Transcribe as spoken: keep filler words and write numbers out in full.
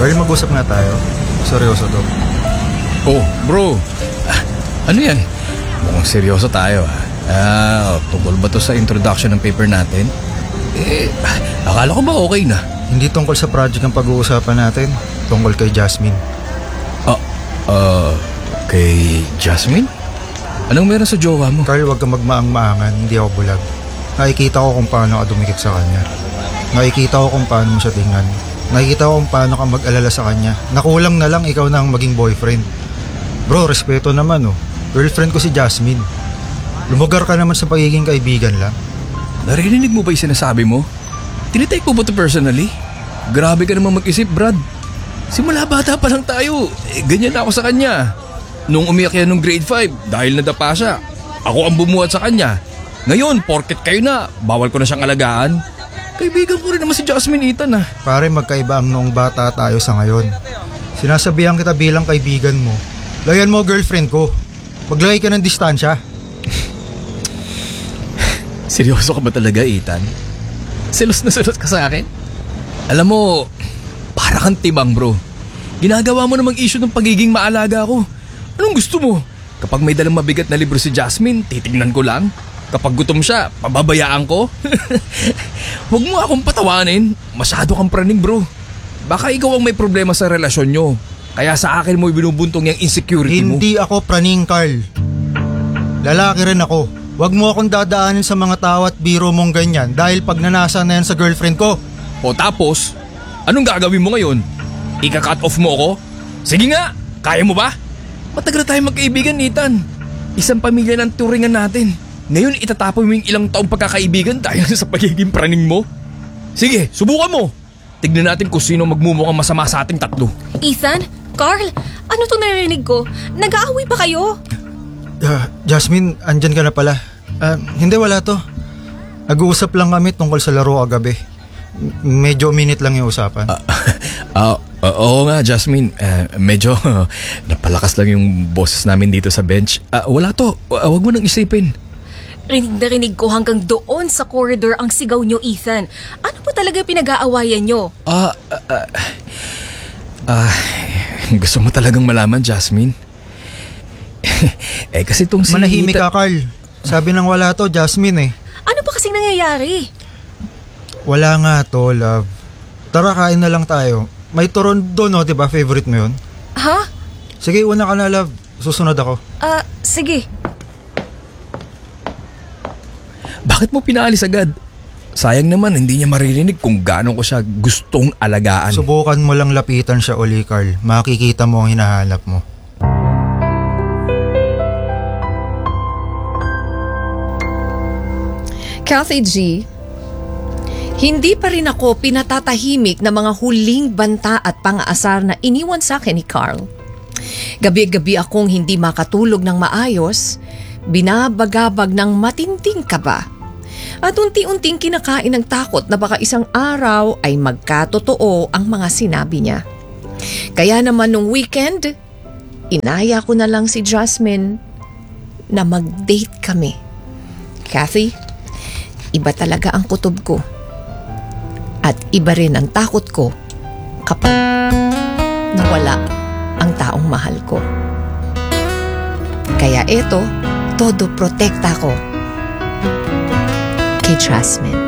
Carl, mag-usap nga tayo. Seryoso to. Oh, bro. Ah, ano yan? Mukhang seryoso tayo ah. Ah, tungkol ba to sa introduction ng paper natin? Eh, akala ko ba okay na? Hindi tungkol sa project ang pag-uusapan natin. Tungkol kay Jasmine. Ah, uh, kay Jasmine? Anong meron sa jowa mo? Carl, huwag kang magmaang-maangan. Hindi ako bulag. Nakikita ko kung paano ka dumikit sa kanya. Nakikita ko kung paano mo siya tingnan. Nakikita ko kung paano ka mag-alala sa kanya. Nakulang na lang ikaw na ang maging boyfriend. Bro, respeto naman oh. Girlfriend ko si Jasmine. Lumugar ka naman sa pagiging kaibigan lang. Narinig mo ba yung sinasabi mo? Tinitake mo ba ito personally? Grabe ka naman mag-isip, Brad. Simula bata pa lang tayo. Eh, ganyan na ako sa kanya. Nung umiyak yan nung grade five, dahil nadapa siya, ako ang bumuhat sa kanya. Ngayon, porket kayo na, bawal ko na siyang alagaan. Kaibigan ko rin naman si Jasmine, Ethan ah. Pare, magkaiba ang noong bata tayo sa ngayon. Sinasabihan kita bilang kaibigan mo. Layan mo girlfriend ko. Maglagay ka ng distansya. Seryoso ka ba talaga, Ethan? Selos na selos ka sa akin? Alam mo, para kang timang bro. Ginagawa mo namang issue ng pagiging maalaga ko. Anong gusto mo? Kapag may dalang mabigat na libro si Jasmine, titignan ko lang. Kapag gutom siya, pababayaan ko. Huwag mo akong patawanin. Masyado kang praning bro. Baka ikaw ang may problema sa relasyon nyo. Kaya sa akin mo binubuntong yung insecurity mo. Hindi ako praning, Carl. Lalaki rin ako. Huwag mo akong dadaanin sa mga tawa at biro mong ganyan dahil pag nanasa na yan sa girlfriend ko. O tapos, anong gagawin mo ngayon? Ika-cut off mo ako? Sige nga, kaya mo ba? Matagal na tayo magkaibigan, Ethan. Isang pamilya ng turingan natin. Ngayon itatapon mo yung ilang taong pagkakaibigan dahil sa pagiging praning mo? Sige, subukan mo. Tignan natin kung sino magmumukhang masama sa ating tatlo. Ethan? Carl? Ano itong narinig ko? Nag-aaway pa kayo? Uh, Jasmine, andyan ka na pala. Uh, hindi, wala to. Nag-uusap lang kami tungkol sa laro kagabi. M- Medyo minute lang yung usapan. Ah, uh, uh, oo nga, Jasmine. Uh, medyo uh, napalakas lang yung boses namin dito sa bench. Uh, wala to. Uh, wag mo nang isipin. Rinig na rinig ko hanggang doon sa corridor ang sigaw nyo, Ethan. Ano po talaga pinag-aawayan nyo? Ah, uh, uh, uh, gusto mo talagang malaman, Jasmine? eh kasi tong si... Manahimik ka, Carl. Sabi nang wala to, Jasmine eh. Ano pa kasing nangyayari? Wala nga to, love. Tara, kain na lang tayo. May turon doon, no? Diba? Favorite mo yun? Ha? Sige, una ka na, love. Susunod ako. Ah, uh, sige. Bakit mo pinaalis agad? Sayang naman, hindi niya maririnig kung gaano ko siya gustong alagaan. Subukan mo lang lapitan siya uli, Carl. Makikita mo ang hinahanap mo. Kathy G, hindi pa rin ako pinatatahimik na mga huling banta at pang-aasar na iniwan sa akin ni Carl. Gabi-gabi akong hindi makatulog ng maayos, binabagabag ng matinding kaba. At unti-unting kinakain ng takot na baka isang araw ay magkatotoo ang mga sinabi niya. Kaya naman nung weekend, inaya ko na lang si Jasmine na mag-date kami. Kathy, iba talaga ang kutob ko. At iba rin ang takot ko kapag nawala ang taong mahal ko. Kaya eto, todo protekta ko kay Jasmine.